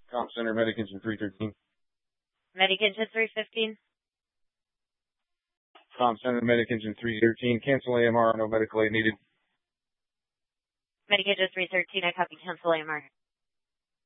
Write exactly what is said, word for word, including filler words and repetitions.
Comp Center, Medic Engine three thirteen. Medic Engine three fifteen. Comp Center, Medic Engine three thirteen. Cancel A M R, no medical aid needed. Medic Engine three thirteen, I copy, cancel A M R.